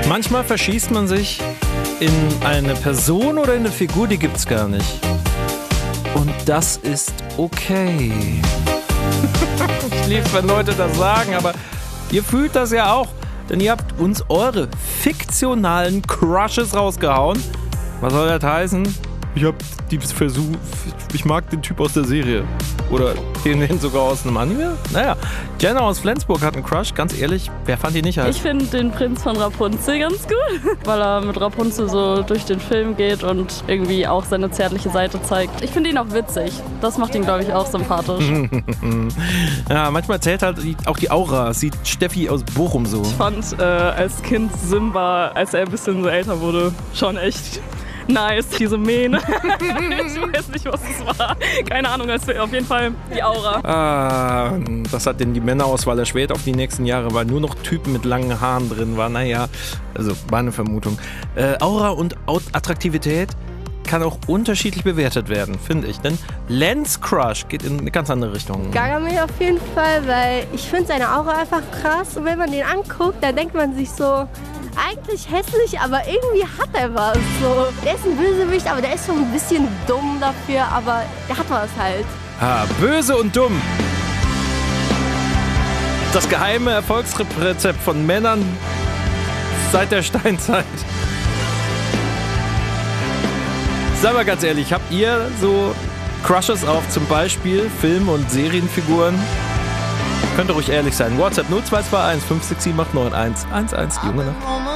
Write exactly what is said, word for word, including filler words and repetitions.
Manchmal verschießt man sich in eine Person oder in eine Figur, die gibt's gar nicht. Und das ist okay. Ich lieb's, wenn Leute das sagen, aber ihr fühlt das ja auch. Denn ihr habt uns eure fiktionalen Crushes rausgehauen. Was soll das heißen? Ich hab die Versuch, ich mag den Typ aus der Serie. Oder den, den sogar aus einem Anime. Naja, Jenna aus Flensburg hat einen Crush. Ganz ehrlich, wer fand die nicht heiß? Ich finde den Prinz von Rapunzel ganz gut, weil er mit Rapunzel so durch den Film geht und irgendwie auch seine zärtliche Seite zeigt. Ich finde ihn auch witzig. Das macht ihn, glaube ich, auch sympathisch. Ja, manchmal zählt halt auch die Aura. Sieht Steffi aus Bochum so. Ich fand äh, als Kind Simba, als er ein bisschen so älter wurde, schon echt nice. Diese Mähne. Ich weiß nicht, was es war. Keine Ahnung, es auf jeden Fall die Aura. Ah, das hat denn die Männerauswahl erschwert auf die nächsten Jahre, weil nur noch Typen mit langen Haaren drin waren. Naja, also war eine Vermutung. Äh, Aura und Attraktivität kann auch unterschiedlich bewertet werden, finde ich. Denn Lens Crush geht in eine ganz andere Richtung. Gargamel auf jeden Fall, weil ich finde seine Aura einfach krass. Und wenn man den anguckt, dann denkt man sich so, eigentlich hässlich, aber irgendwie hat er was. So, der ist ein Bösewicht, aber der ist schon ein bisschen dumm dafür, aber der hat was halt. Ah, böse und dumm. Das geheime Erfolgsrezept von Männern seit der Steinzeit. Sag mal ganz ehrlich, habt ihr so Crushes auf zum Beispiel Film- und Serienfiguren? Könnt ihr ruhig ehrlich sein. WhatsApp null zwei zwei eins fünf sechs sieben acht neun eins eins eins, Junge Nacht.